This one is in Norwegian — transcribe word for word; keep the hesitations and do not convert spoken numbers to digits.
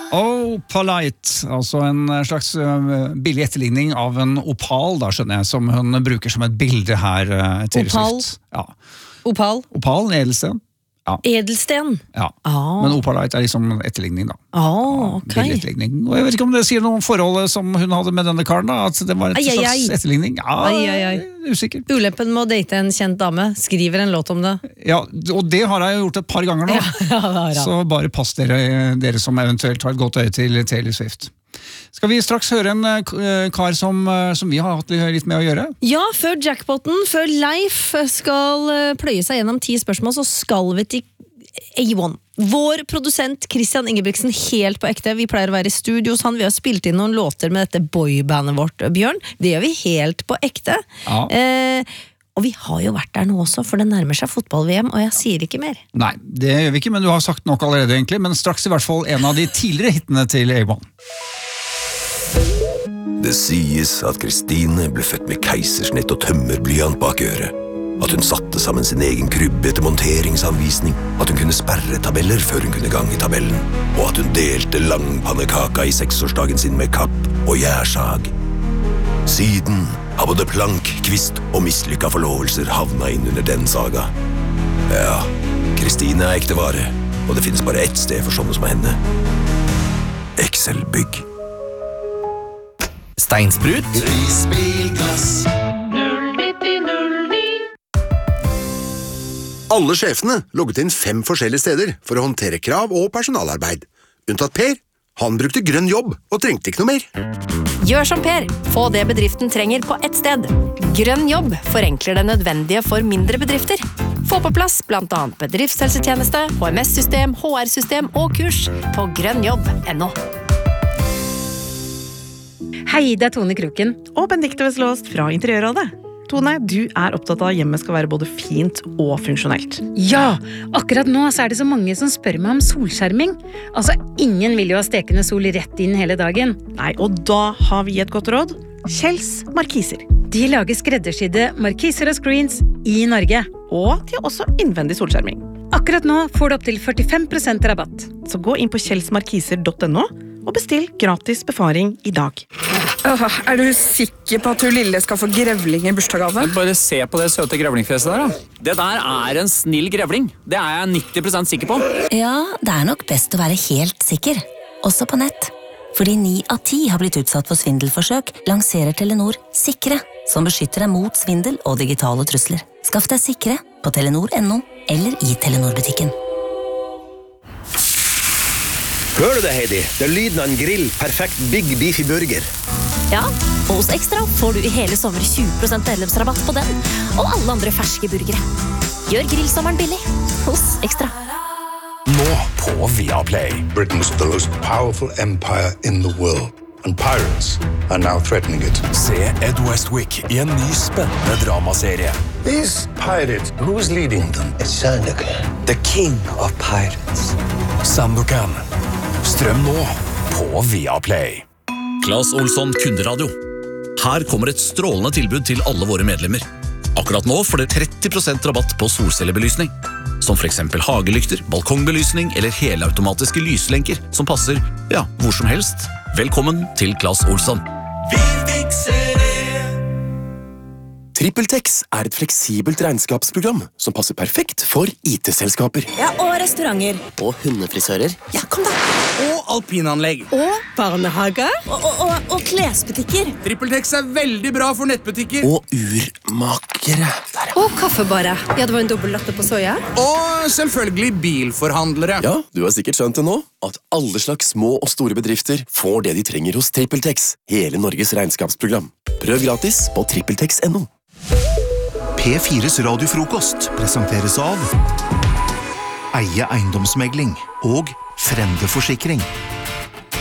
Opalite, altså en slags billig etterligning av en opal, da skjønner jeg, som hun bruker som et bilde her. Opal? Ja. Opal? Opal, edelsten. Ja. Edelsten? Ja, ah. men Opalite er liksom etterligning da. Ah, ok. Billig etterligning. Og jeg vet ikke om det sier noe om forholdet som hun hadde med denne karen da, at det var et ai, slags ai, ai. etterligning. Ja, ai, ai, ai. usikker. Ulempen med å date en kjent dame, skriver en låt om det. Ja, og det har jeg gjort et par ganger nå. Ja, ja, det har jeg. Så bare pass dere, dere som eventuelt har et godt øye til Taylor Swift. Skal vi straks høre en kar som, som vi har hatt litt med å gjøre? Ja, før jackpoten, før Leif skal pløye seg gjennom ti spørsmål, så skal vi til A one. Vår produsent Christian Ingebrigtsen helt på ekte. Vi pleier å være i studio hos han. Vi har spilt inn noen låter med dette boybandet vårt, Bjørn. Det gjør vi helt på ekte. Ja. Eh, og vi har jo vært der nå også, for det nærmer seg fotball-V M, og jeg sier ikke mer. Nei, det gjør vi ikke, men du har sagt nok allerede egentlig. Men straks i hvert fall en av de tidligere hittene til A one. Det sies at Kristine ble født med keisersnitt og tømmerblyant bak øret. At hun satte sammen sin egen krybbe etter monteringsanvisning, at hun kunne sperre tabeller før hun kunne gange tabellen, og at hun delte langpannekaka i seksårsdagen sin med kapp og gjærsag. Siden har både plank, kvist og mislykka forlovelser havna inn under den saga. Ja, Kristine er ekte vare, og det finnes bare ett sted for sånne som henne. Excel-bygg. Steinsprut. Risbilglass. Alle sjefene logget inn fem forskjellige steder for å håndtere krav og personalarbeid. Unntatt Per. Han brukte grønn jobb og trengte ikke noe mer. Gjør som Per. Få det bedriften trenger på ett sted. Grønn jobb forenkler det nødvendige for mindre bedrifter. Få på plass blant annet bedriftshelsetjeneste, H M S-system, H R-system og kurs på grønnjobb punktum no. Hei, det er Tone Kroken. Og Benedikte Veslåst fra Interiørrådet. Tone, du er opptatt av at hjemmet skal være både fint og funksjonelt. Ja, akkurat nå så er det så mange som spør meg om solskjerming. Altså, ingen vil jo ha stekende sol rett inn hele dagen. Nei, og da har vi et godt råd. Kjells Markiser. De lager skreddersydde markiser og screens i Norge. Og de har også innvendig solskjerming. Akkurat nå får du opp til førtifem prosent rabatt. Så gå inn på kjells markiser punktum no og bestill gratis befaring i dag. Åh, er du sikker på at du lille skal få grevling i bursdagsgave? Bare se på det søte grevlingfjeset der da. Det der er en snill grevling. Det er jeg nitti prosent sikker på. Ja, det er nok best å være helt sikker. Også på nett. Fordi ni av ti har blitt utsatt for svindelforsøk, lanserer Telenor Sikre, som beskytter deg mot svindel og digitale trusler. Skaff deg Sikre på telenor punktum no eller i Telenor-butikken. Hører du det, Heidi? Det er lyden av en grill, perfekt Big Beefy Burger. Ja, og hos Ekstra får du i hele sommer tjue prosent medlemsrabatt på den, og alle andre ferske burgere. Gjør grillsommeren billig hos Ekstra. Nå på Viaplay. Britain's the most powerful empire in the world, and pirates are now threatening it. Se Ed Westwick i en ny spennende dramaserie. These pirates, who's leading them? It's Sandokan, the king of pirates. Sandokan. Strøm nå på Viaplay. Claes Olsson Kunderadio. Her kommer et strålende tilbud til alle våre medlemmer. Akkurat nå får dere tretti prosent rabatt på solcellebelysning. Som for eksempel hagelykter, balkongbelysning eller helautomatiske lyslenker som passer, ja, hvor som helst. Velkommen til Claes Olsson. Vi fikser det! TrippelTex er et fleksibelt regnskapsprogram som passer perfekt for I T-selskaper. Ja, og restauranter. Og hundefrisører. Ja, kom da. Og alpinanlegg. Og barnehage. Og, og, og, og klesbutikker. TrippelTex er veldig bra for nettbutikker. Og urmakere. Der, ja. Og kaffebarer. Ja, det var en dobbelt latte på soja. Og selvfølgelig bilforhandlere. Ja, du har sikkert skjønt det nå, at alle slags små og store bedrifter får det de trenger hos TrippelTex. Hele Norges regnskapsprogram. Prøv gratis på trippeltex punktum no. P fires radiofrokost presenteres av Eie eiendomsmegling og Frende Forsikring.